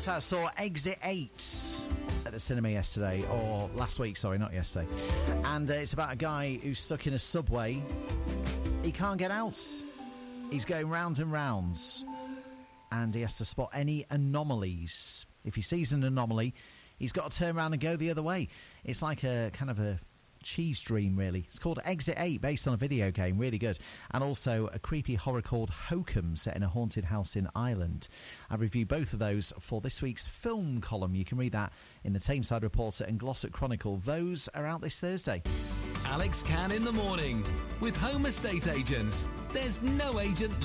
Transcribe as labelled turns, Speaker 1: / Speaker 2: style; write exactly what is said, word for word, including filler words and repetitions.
Speaker 1: else I saw Exit eight at the cinema yesterday, or last week, sorry, not yesterday. And uh, it's about a guy who's stuck in a subway. He can't get out. He's going round and rounds. And he has to spot any anomalies. If he sees an anomaly, he's got to turn around and go the other way. It's like a kind of a cheese dream, really. It's called Exit eight, based on a video game. Really good. And also a creepy horror called Hokum, set in a haunted house in Ireland. I've reviewed both of those for this week's film column. You can read that in the Tameside Reporter and Glossop Chronicle. Those are out this Thursday.
Speaker 2: Alex Can in the morning with Home Estate Agents. There's no agent